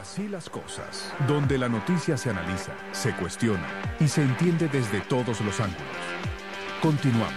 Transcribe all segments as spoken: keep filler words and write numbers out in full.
Así las cosas, donde la noticia se analiza, se cuestiona y se entiende desde todos los ángulos. Continuamos.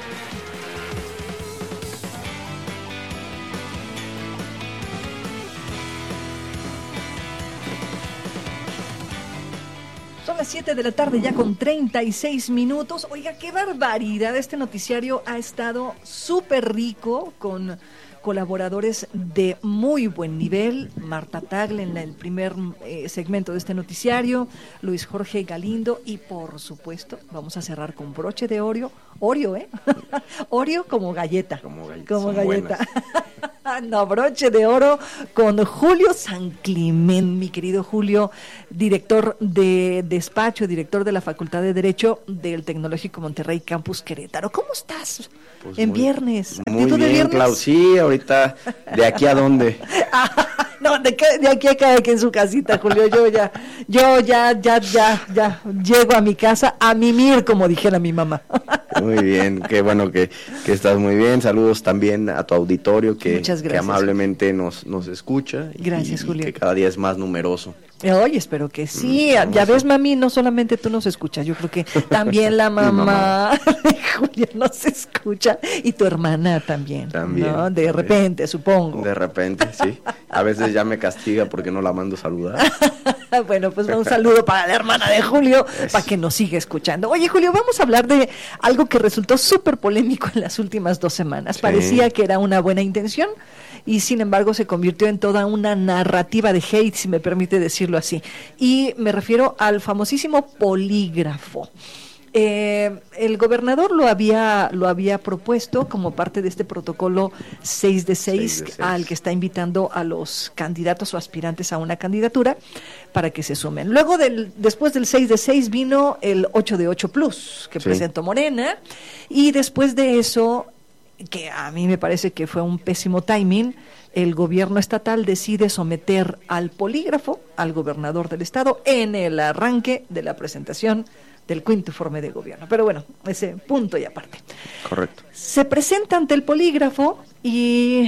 Son las siete de la tarde ya con treinta y seis minutos. Oiga, qué barbaridad. Este noticiario ha estado súper rico con colaboradores de muy buen nivel. Marta Tagle en el primer eh, segmento de este noticiario, Luis Jorge Galindo y por supuesto vamos a cerrar con broche de Oreo. Oreo, ¿eh? Oreo como galleta. Como, gall- como galleta. Buenas. No, broche de oro con Julio San Clemente, mi querido Julio, director de despacho, director de la Facultad de Derecho del Tecnológico Monterrey Campus Querétaro. ¿Cómo estás? Pues en muy, viernes. Muy ¿Actitud bien, de viernes? Clau. Sí, ahorita, ¿de aquí a dónde? No, de, que, de aquí a cada quien en su casita, Julio. Yo ya, yo ya, ya, ya, ya llego a mi casa a mimir, como dijera mi mamá. Muy bien, qué bueno que, que estás muy bien. Saludos también a tu auditorio que, que amablemente nos, nos escucha. Y, gracias, y Julio. que cada día es más numeroso. Oye, espero que sí. Mm, ya ves, mami, no solamente tú nos escuchas, yo creo que también la mamá, mamá. de Julia nos escucha y tu hermana también. También. ¿No? De repente, supongo. De repente, sí. A veces ya me castiga porque no la mando saludar. Bueno, pues un saludo para la hermana de Julio, es. para que nos siga escuchando. Oye, Julio, vamos a hablar de algo que resultó súper polémico en las últimas dos semanas. Sí. Parecía que era una buena intención y sin embargo se convirtió en toda una narrativa de hate, si me permite decirlo así. Y me refiero al famosísimo polígrafo. Eh, el gobernador lo había lo había propuesto como parte de este protocolo seis de seis al que está invitando a los candidatos o aspirantes a una candidatura para que se sumen. Luego del después del seis de seis vino el ocho de ocho plus que sí. presentó Morena y después de eso, que a mí me parece que fue un pésimo timing, el gobierno estatal decide someter al polígrafo al gobernador del estado en el arranque de la presentación del quinto informe de gobierno. Pero bueno, ese punto y aparte. Correcto. Se presenta ante el polígrafo y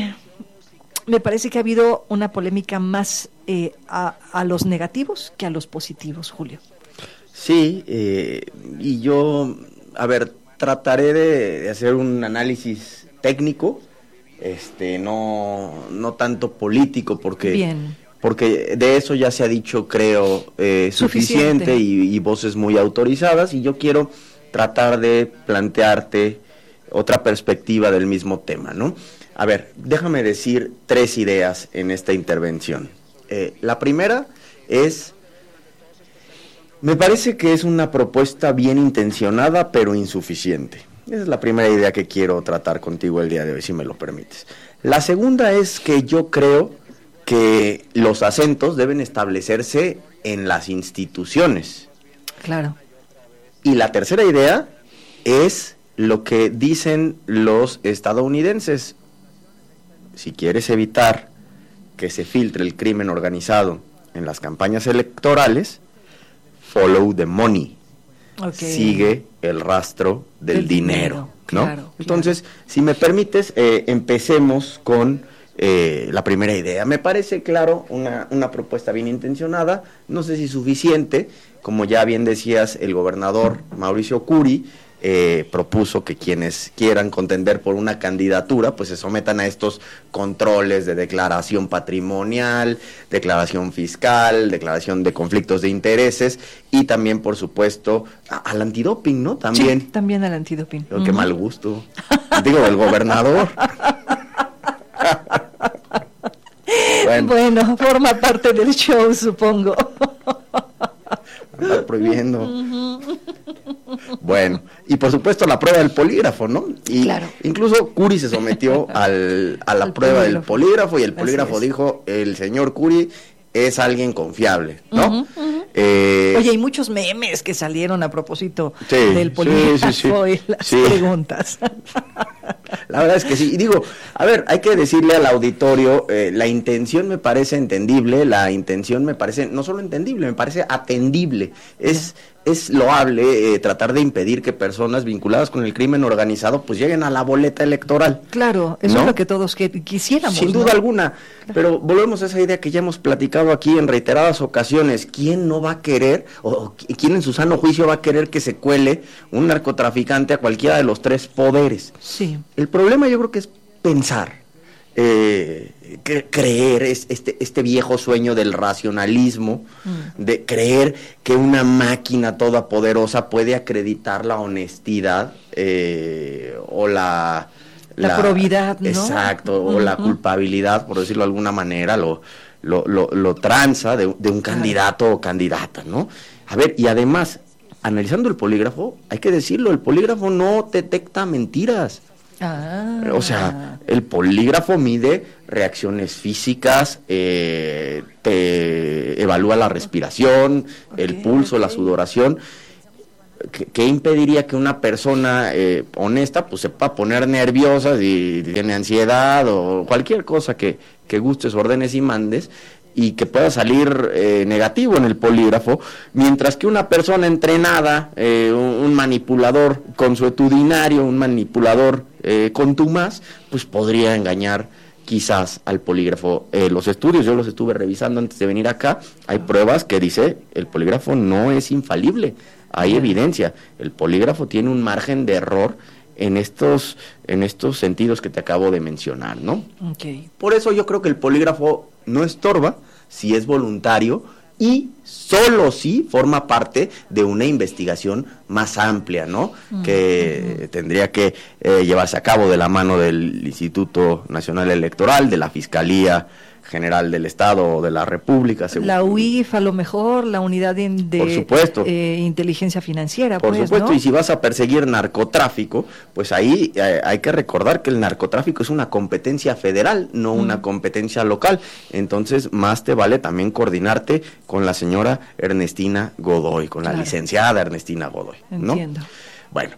me parece que ha habido una polémica más eh, a, a los negativos que a los positivos, Julio. Sí, eh, y yo, a ver, trataré de, de hacer un análisis técnico, este, no, no tanto político, porque... Bien. Porque de eso ya se ha dicho, creo, eh, suficiente, suficiente y, y voces muy autorizadas, y yo quiero tratar de plantearte otra perspectiva del mismo tema, ¿no? A ver, déjame decir tres ideas en esta intervención. Eh, la primera es, me parece que es una propuesta bien intencionada, pero insuficiente. Esa es la primera idea que quiero tratar contigo el día de hoy, si me lo permites. La segunda es que yo creo que los acentos deben establecerse en las instituciones. Claro. Y la tercera idea es lo que dicen los estadounidenses. Si quieres evitar que se filtre el crimen organizado en las campañas electorales, follow the money. Okay. Sigue el rastro del el dinero, dinero, ¿no? Claro, Entonces, claro. si me permites, eh, empecemos con Eh, la primera idea. Me parece, claro, una, una propuesta bien intencionada, no sé si suficiente, como ya bien decías, el gobernador Mauricio Curi eh, propuso que quienes quieran contender por una candidatura, pues se sometan a estos controles de declaración patrimonial, declaración fiscal, declaración de conflictos de intereses y también, por supuesto, a, al antidoping, ¿no? También. Sí, también al antidoping. Pero qué uh-huh. mal gusto. Digo, el gobernador. Bueno. bueno, forma parte del show, supongo. Andar prohibiendo. Uh-huh. Bueno, y por supuesto la prueba del polígrafo, ¿no? Y claro. incluso Curi se sometió al, a la Al prueba polígrafo. del polígrafo y el polígrafo dijo, el señor Curi es alguien confiable, ¿no? Uh-huh, uh-huh. Eh, Oye, hay muchos memes que salieron a propósito sí, del polígrafo sí, sí, sí. y las sí. preguntas. La verdad es que sí, y digo, a ver, hay que decirle al auditorio, eh, la intención me parece entendible, la intención me parece, no solo entendible, me parece atendible, es es loable eh, tratar de impedir que personas vinculadas con el crimen organizado pues lleguen a la boleta electoral. Claro, eso ¿no? es lo que todos que, quisiéramos. Sin duda ¿no? alguna, claro. Pero volvemos a esa idea que ya hemos platicado aquí en reiteradas ocasiones. ¿Quién no va a querer, o quién en su sano juicio va a querer que se cuele un narcotraficante a cualquiera de los tres poderes? Sí. El problema yo creo que es pensar. Eh, cre- creer es este, este viejo sueño del racionalismo, mm. de creer que una máquina todopoderosa puede acreditar la honestidad eh, o la, la, la probidad, ¿no? Exacto, uh-huh. o la culpabilidad, por decirlo de alguna manera, lo, lo, lo, lo tranza de, de un candidato o candidata, ¿no? A ver, y además, analizando el polígrafo, hay que decirlo, el polígrafo no detecta mentiras. Ah. O sea, el polígrafo mide reacciones físicas, eh, te evalúa la respiración, okay, el pulso, okay. la sudoración. ¿Qué, qué impediría que una persona eh, honesta pues sepa poner nerviosa si tiene ansiedad o cualquier cosa que, que gustes, ordenes y mandes, y que pueda salir eh, negativo en el polígrafo, mientras que una persona entrenada, eh, un, un manipulador consuetudinario, un manipulador eh, contumaz, pues podría engañar quizás al polígrafo. Eh, los estudios, yo los estuve revisando antes de venir acá, hay pruebas que dice el polígrafo no es infalible, hay yeah. evidencia, el polígrafo tiene un margen de error en estos, en estos sentidos que te acabo de mencionar, ¿no? Okay. Por eso yo creo que el polígrafo no estorba si es voluntario y solo si forma parte de una investigación más amplia, ¿no? Uh-huh. Que uh-huh. tendría que eh, llevarse a cabo de la mano del Instituto Nacional Electoral, de la Fiscalía General del Estado o de la República. Según. La U I F a lo mejor, la unidad de, de por supuesto. Eh, inteligencia financiera. Por pues, supuesto, ¿no? Y si vas a perseguir narcotráfico, pues ahí eh, hay que recordar que el narcotráfico es una competencia federal, no mm. una competencia local. Entonces, más te vale también coordinarte con la señora Ernestina Godoy, con claro. la licenciada Ernestina Godoy, ¿no? Entiendo. Bueno.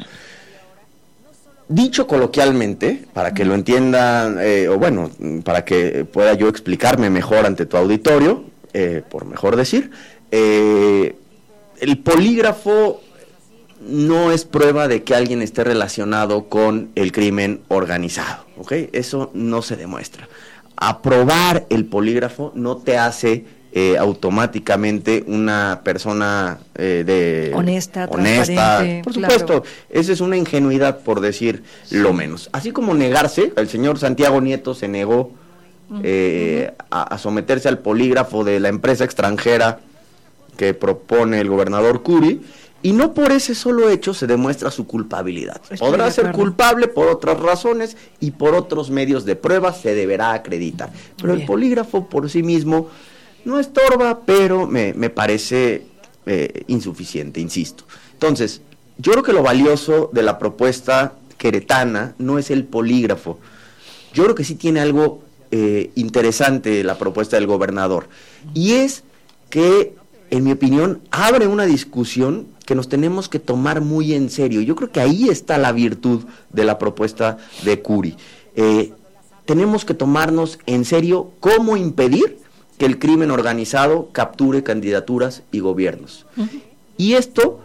Dicho coloquialmente, para que lo entiendan, eh, o bueno, para que pueda yo explicarme mejor ante tu auditorio, eh, por mejor decir, eh, el polígrafo no es prueba de que alguien esté relacionado con el crimen organizado, ¿ok? Eso no se demuestra. Aprobar el polígrafo no te hace Eh, automáticamente una persona eh, de honesta, honesta, por supuesto, claro. Esa es una ingenuidad por decir sí. lo menos. Así como negarse, el señor Santiago Nieto se negó uh-huh. eh, a, a someterse al polígrafo de la empresa extranjera que propone el gobernador Curi, y no por ese solo hecho se demuestra su culpabilidad. Estoy Podrá ser culpable por otras razones y por otros medios de prueba se deberá acreditar, pero Bien. el polígrafo por sí mismo no estorba, pero me, me parece eh, insuficiente, insisto. Entonces, yo creo que lo valioso de la propuesta queretana no es el polígrafo. Yo creo que sí tiene algo eh, interesante la propuesta del gobernador. Y es que, en mi opinión, abre una discusión que nos tenemos que tomar muy en serio. Yo creo que ahí está la virtud de la propuesta de Curi. Eh, tenemos que tomarnos en serio cómo impedir que el crimen organizado capture candidaturas y gobiernos. Uh-huh. Y esto,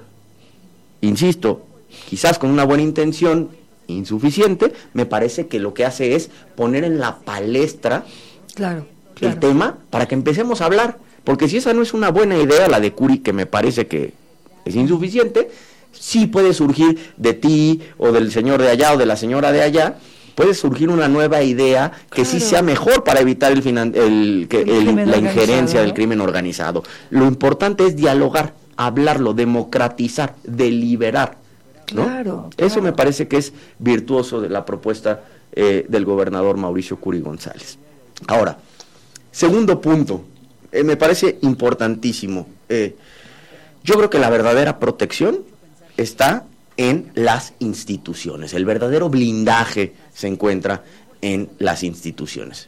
insisto, quizás con una buena intención, insuficiente, me parece que lo que hace es poner en la palestra claro, claro. el tema para que empecemos a hablar. Porque si esa no es una buena idea, la de Curi, que me parece que es insuficiente, sí puede surgir de ti, o del señor de allá, o de la señora de allá, puede surgir una nueva idea que claro. sí sea mejor para evitar el, finan- el, que, el, el la injerencia ¿no? del crimen organizado. Lo importante es dialogar, hablarlo, democratizar, deliberar, ¿no? Claro, Eso claro. me parece que es virtuoso de la propuesta eh, del gobernador Mauricio Curi González. Ahora, segundo punto, eh, me parece importantísimo. Eh, yo creo que la verdadera protección está en las instituciones. El verdadero blindaje se encuentra en las instituciones.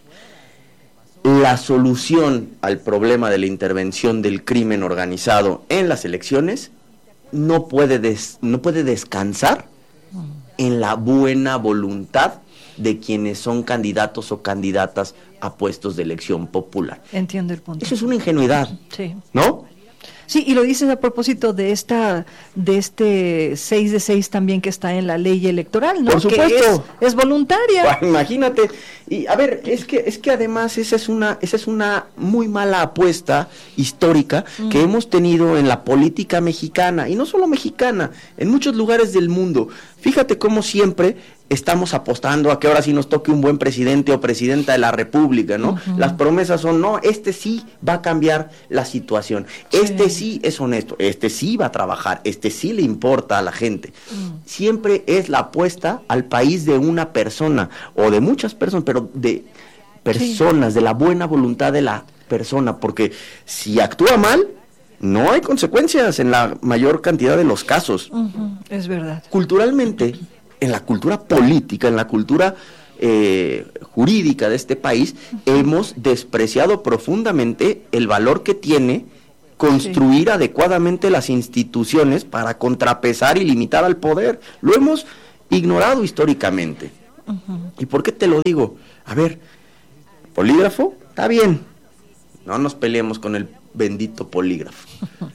La solución al problema de la intervención del crimen organizado en las elecciones no puede, des, no puede descansar en la buena voluntad de quienes son candidatos o candidatas a puestos de elección popular. Entiendo el punto. Eso es una ingenuidad, sí. ¿no? Sí, y lo dices a propósito de esta, de este seis de seis también que está en la ley electoral, ¿no? Por supuesto. Que es, es voluntaria. Bueno, imagínate. Y a ver, es que es que además esa es una esa es una muy mala apuesta histórica mm. que hemos tenido en la política mexicana, y no solo mexicana, en muchos lugares del mundo. Fíjate cómo siempre estamos apostando a que ahora sí nos toque un buen presidente o presidenta de la República, ¿no? Uh-huh. Las promesas son, no, este sí va a cambiar la situación, sí. este sí es honesto, este sí va a trabajar, este sí le importa a la gente. Uh-huh. Siempre es la apuesta al país de una persona, o de muchas personas, pero de personas, sí. de la buena voluntad de la persona, porque si actúa mal, no hay consecuencias en la mayor cantidad de los casos. Uh-huh. Es verdad. Culturalmente, en la cultura política, en la cultura eh, jurídica de este país, uh-huh. hemos despreciado profundamente el valor que tiene construir sí. adecuadamente las instituciones para contrapesar y limitar al poder. Lo hemos ignorado históricamente. Uh-huh. ¿Y por qué te lo digo? A ver, polígrafo, está bien, no nos peleemos con el bendito polígrafo.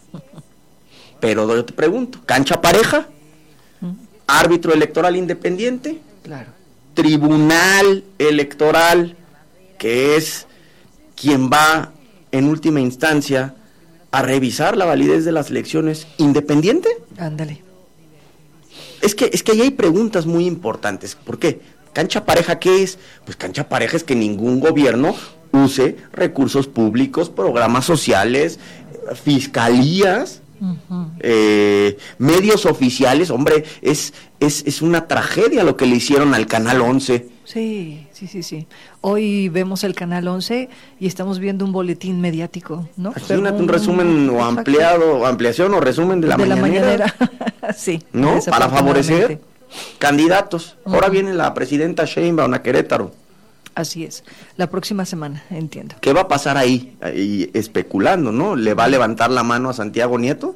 Pero yo te pregunto, ¿cancha pareja? ¿Árbitro electoral independiente? Claro. ¿Tribunal electoral, que es quien va en última instancia a revisar la validez de las elecciones, independiente? Ándale. Es que, es que ahí hay preguntas muy importantes. ¿Por qué? ¿Cancha pareja qué es? Pues cancha pareja es que ningún gobierno use recursos públicos, programas sociales, fiscalías, uh-huh. eh, medios oficiales. Hombre, es, es, es una tragedia lo que le hicieron al Canal once. Sí, sí, sí, sí. Hoy vemos el Canal once y estamos viendo un boletín mediático, ¿no? Imagínate un, un resumen o ampliado, ampliación o resumen de la de mañanera. La mañanera. Sí. ¿No? Para favorecer candidatos. Uh-huh. Ahora viene la presidenta Sheinbaum a Querétaro. Así es, la próxima semana, entiendo. ¿Qué va a pasar ahí? ahí? Especulando, ¿no? ¿Le va a levantar la mano a Santiago Nieto?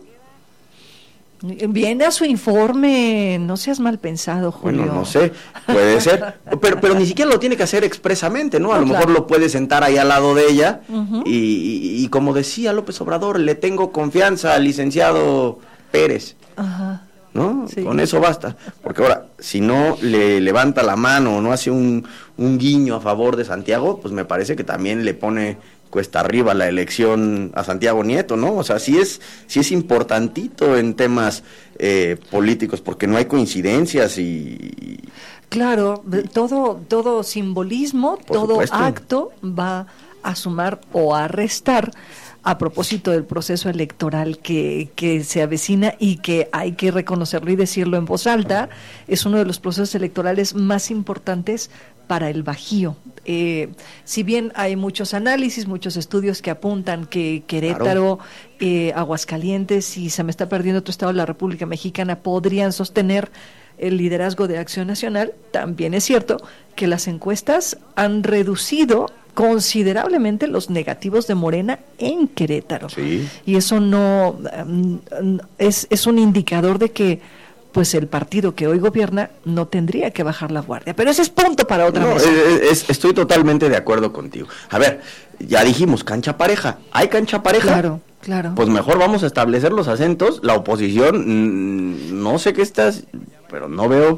Viene a su informe, no seas mal pensado, Julio. Bueno, no sé, puede ser, pero pero ni siquiera lo tiene que hacer expresamente, ¿no? A no, lo claro. mejor lo puede sentar ahí al lado de ella, uh-huh. y, y, y como decía López Obrador, le tengo confianza al licenciado Pérez. Ajá. ¿No? Sí. Con eso basta, porque ahora, si no le levanta la mano o no hace un, un guiño a favor de Santiago, pues me parece que también le pone cuesta arriba la elección a Santiago Nieto, ¿no? O sea, sí es, sí es importantito en temas eh, políticos, porque no hay coincidencias y... Claro, todo, todo simbolismo, Por todo supuesto. acto va a sumar o a restar a propósito del proceso electoral que, que se avecina y que hay que reconocerlo y decirlo en voz alta, es uno de los procesos electorales más importantes para el Bajío. Eh, si bien hay muchos análisis, muchos estudios que apuntan que Querétaro, claro. eh, Aguascalientes y se me está perdiendo otro estado de la República Mexicana podrían sostener el liderazgo de Acción Nacional, también es cierto que las encuestas han reducido considerablemente los negativos de Morena en Querétaro. Sí. Y eso no um, es, es un indicador de que pues el partido que hoy gobierna no tendría que bajar la guardia. Pero ese es punto para otra no, mesa. Es, es, estoy totalmente de acuerdo contigo. A ver, ya dijimos, cancha pareja. ¿Hay cancha pareja? Claro, claro. Pues mejor vamos a establecer los acentos. La oposición, mmm, no sé qué estás, pero no veo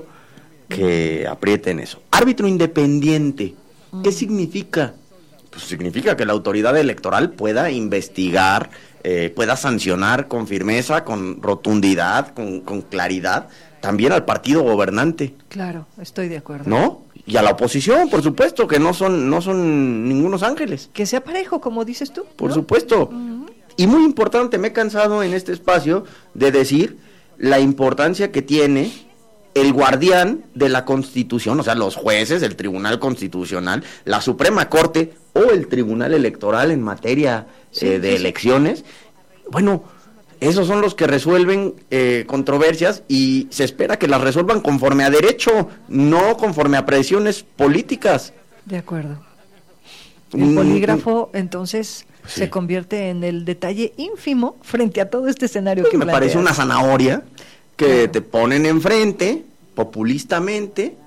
que aprieten eso. Árbitro independiente, ¿qué mm. significa? Pues significa que la autoridad electoral pueda investigar, eh, pueda sancionar con firmeza, con rotundidad, con, con claridad, también al partido gobernante. Claro, estoy de acuerdo. ¿No? Y a la oposición, por supuesto, que no son, no son ningunos ángeles. Que sea parejo, como dices tú. Por ¿no? supuesto. Uh-huh. Y muy importante, me he cansado en este espacio de decir la importancia que tiene el guardián de la Constitución, o sea, los jueces, el Tribunal Constitucional, la Suprema Corte o el Tribunal Electoral en materia sí, eh, de sí, elecciones. Bueno, esos son los que resuelven eh, controversias y se espera que las resuelvan conforme a derecho, no conforme a presiones políticas. De acuerdo. El polígrafo, mm, entonces, sí. se convierte en el detalle ínfimo frente a todo este escenario pues que me planteas. Parece una zanahoria que claro. te ponen enfrente, populistamente.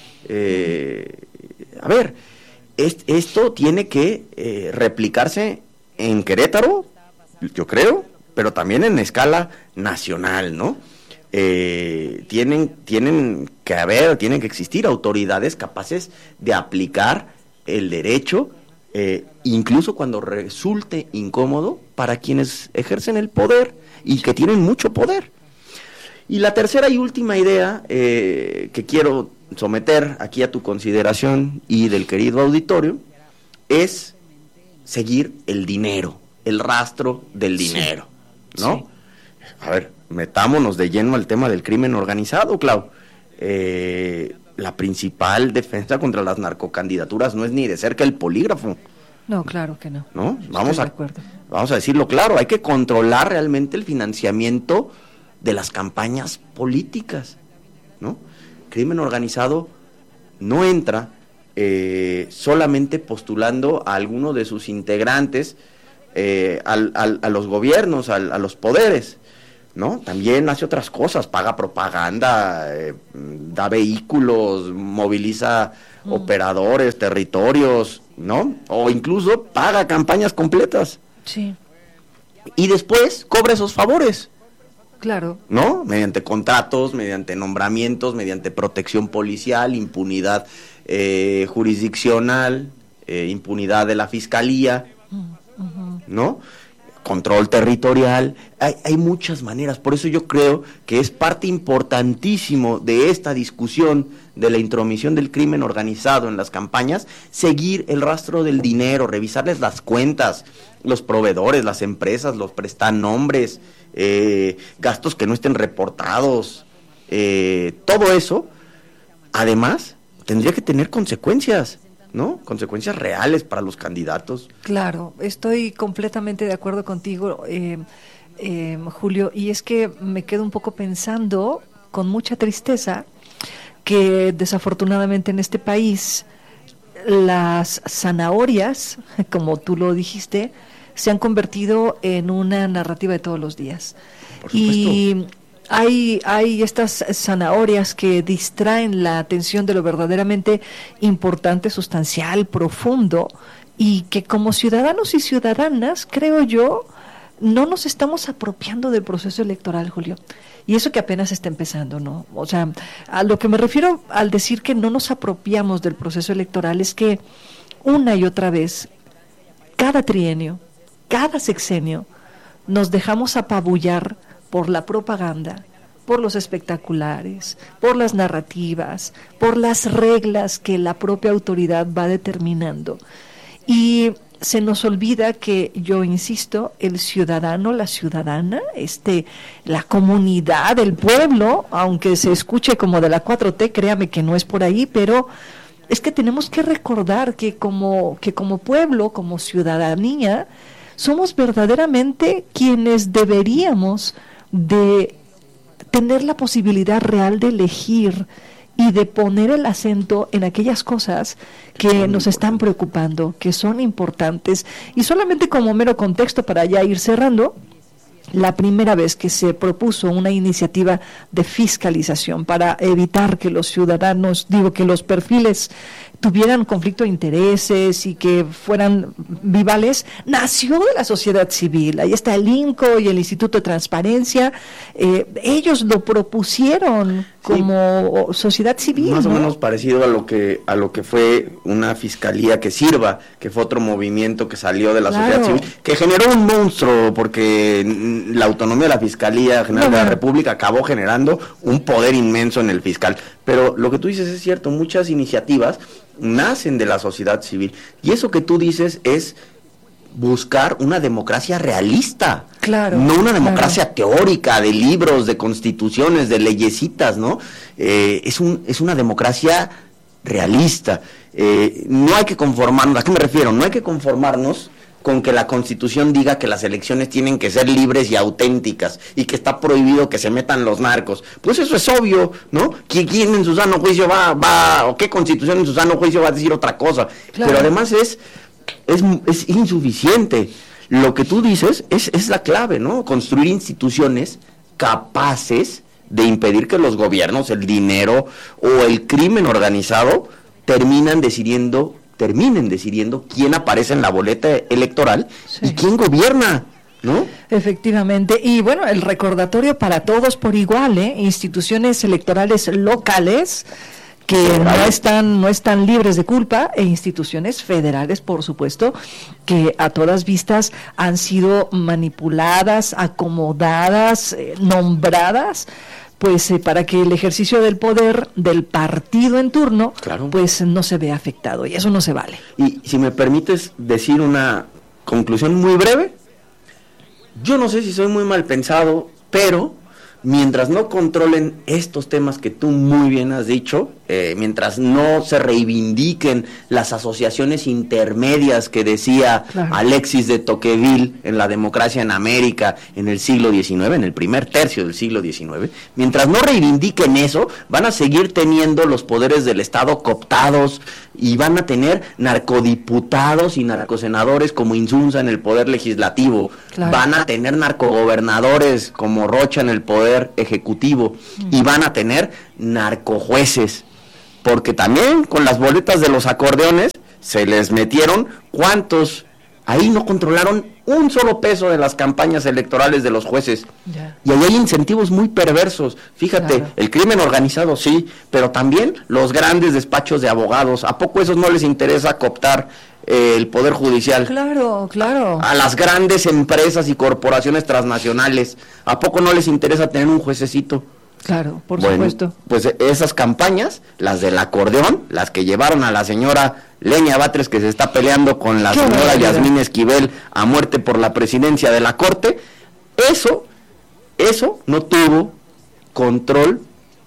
Eh, a ver, es, esto tiene que eh, replicarse en Querétaro, yo creo, pero también en escala nacional, ¿no? Eh, tienen, tienen que haber, tienen que existir autoridades capaces de aplicar el derecho, eh, incluso cuando resulte incómodo para quienes ejercen el poder y que tienen mucho poder. Y la tercera y última idea eh, que quiero someter aquí a tu consideración y del querido auditorio es seguir el dinero, el rastro del dinero, sí. ¿no? Sí. A ver, metámonos de lleno al tema del crimen organizado, Clau. Eh, la principal defensa contra las narcocandidaturas no es ni de cerca el polígrafo. No, claro que no. ¿No? Vamos a, vamos a decirlo claro, hay que controlar realmente el financiamiento de las campañas políticas, ¿no? Crimen organizado no entra eh, solamente postulando a alguno de sus integrantes eh, al, al, a los gobiernos, al, a los poderes, ¿no? También hace otras cosas, paga propaganda, eh, da vehículos, moviliza mm. operadores, territorios, ¿no? O incluso paga campañas completas. Sí. Y después cobra esos favores. Claro. ¿No? Mediante contratos, mediante nombramientos, mediante protección policial, impunidad eh, jurisdiccional, eh, impunidad de la fiscalía, uh-huh. ¿no? Control territorial. Hay, hay muchas maneras. Por eso yo creo que es parte importantísimo de esta discusión de la intromisión del crimen organizado en las campañas, seguir el rastro del dinero, revisarles las cuentas, los proveedores, las empresas, los prestanombres, eh, gastos que no estén reportados, eh, todo eso, además, tendría que tener consecuencias, ¿no? Consecuencias reales para los candidatos. Claro, estoy completamente de acuerdo contigo, eh, eh, Julio, y es que me quedo un poco pensando con mucha tristeza que desafortunadamente en este país las zanahorias, como tú lo dijiste, se han convertido en una narrativa de todos los días. Por supuesto. Y hay, hay estas zanahorias que distraen la atención de lo verdaderamente importante, sustancial, profundo, y que como ciudadanos y ciudadanas, creo yo, no nos estamos apropiando del proceso electoral, Julio. Y eso que apenas está empezando, ¿no? O sea, a lo que me refiero al decir que no nos apropiamos del proceso electoral es que una y otra vez, cada trienio, cada sexenio, nos dejamos apabullar por la propaganda, por los espectaculares, por las narrativas, por las reglas que la propia autoridad va determinando. Y se nos olvida que, yo insisto, el ciudadano, la ciudadana, este, la comunidad, el pueblo, aunque se escuche como de la cuatro T, créame que no es por ahí, pero es que tenemos que recordar que como, que como pueblo, como ciudadanía, somos verdaderamente quienes deberíamos de tener la posibilidad real de elegir y de poner el acento en aquellas cosas que nos están preocupando, que son importantes. Y solamente como mero contexto para ya ir cerrando, la primera vez que se propuso una iniciativa de fiscalización para evitar que los ciudadanos, digo, que los perfiles tuvieran conflicto de intereses y que fueran vivales, nació de la sociedad civil. Ahí está el INCO y el Instituto de Transparencia. Eh, ellos lo propusieron como sí, sociedad civil. Más ¿no? o menos parecido a lo que a lo que fue una fiscalía que sirva, que fue otro movimiento que salió de la claro. sociedad civil, que generó un monstruo, porque la autonomía de la Fiscalía General no, de la República acabó generando un poder inmenso en el fiscal. Pero lo que tú dices es cierto, muchas iniciativas nacen de la sociedad civil, y eso que tú dices es buscar una democracia realista, claro, no una democracia claro. teórica de libros, de constituciones, de leyesitas, ¿no? Eh, es un es una democracia realista. Eh, no hay que conformarnos, ¿a qué me refiero? No hay que conformarnos con que la Constitución diga que las elecciones tienen que ser libres y auténticas y que está prohibido que se metan los narcos. Pues eso es obvio, ¿no? ¿Quién en su sano juicio va, va o qué Constitución en su sano juicio va a decir otra cosa? Claro. Pero además es, es, es insuficiente. Lo que tú dices es, es la clave, ¿no? Construir instituciones capaces de impedir que los gobiernos, el dinero o el crimen organizado terminan decidiendo terminen decidiendo quién aparece en la boleta electoral sí. y quién gobierna, ¿no? Efectivamente, y bueno, el recordatorio para todos por igual, ¿eh? Instituciones electorales locales que no están no están libres de culpa, e instituciones federales, por supuesto, que a todas vistas han sido manipuladas, acomodadas, eh, nombradas, pues eh, para que el ejercicio del poder del partido en turno, claro, pues no se vea afectado, y eso no se vale. Y si me permites decir una conclusión muy breve, yo no sé si soy muy mal pensado, pero mientras no controlen estos temas que tú muy bien has dicho, eh, mientras no se reivindiquen las asociaciones intermedias que decía claro. Alexis de Tocqueville en La democracia en América en el siglo diecinueve, en el primer tercio del siglo diecinueve, mientras no reivindiquen eso, van a seguir teniendo los poderes del Estado cooptados y van a tener narcodiputados y narcosenadores como Insunza en el poder legislativo, claro. van a tener narcogobernadores como Rocha en el poder ejecutivo mm. y van a tener narcojueces, porque también con las boletas de los acordeones se les metieron cuántos, ahí no controlaron un solo peso de las campañas electorales de los jueces, yeah. y ahí hay incentivos muy perversos, fíjate, claro. el crimen organizado sí, pero también los grandes despachos de abogados, ¿a poco a esos no les interesa cooptar eh, el poder judicial? Claro, claro. A las grandes empresas y corporaciones transnacionales, ¿a poco no les interesa tener un juececito? Claro, por bueno, supuesto. Pues esas campañas, las del acordeón, las que llevaron a la señora Lenia Batres, que se está peleando con la señora barbaridad. Yasmín Esquivel a muerte por la presidencia de la Corte, eso, eso no tuvo control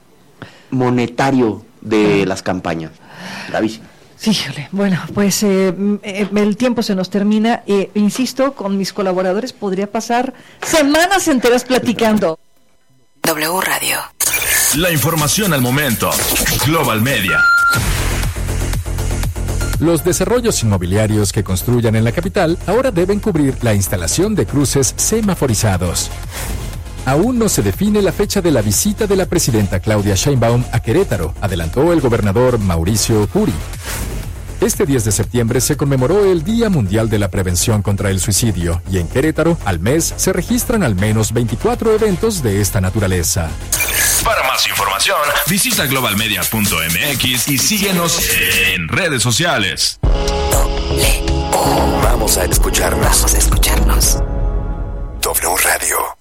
monetario de las campañas. Gravísimo. Sí, bueno, pues eh, el tiempo se nos termina. Eh, insisto, con mis colaboradores podría pasar semanas enteras platicando. W Radio. La información al momento. Global Media. Los desarrollos inmobiliarios que construyan en la capital ahora deben cubrir la instalación de cruces semaforizados. Aún no se define la fecha de la visita de la presidenta Claudia Sheinbaum a Querétaro, adelantó el gobernador Mauricio Curi. Este diez de septiembre se conmemoró el Día Mundial de la Prevención contra el Suicidio y en Querétaro, al mes, se registran al menos veinticuatro eventos de esta naturaleza. Para más información, visita global media punto m x y síguenos en redes sociales. W. Vamos a escucharnos. Vamos a escucharnos. W Radio.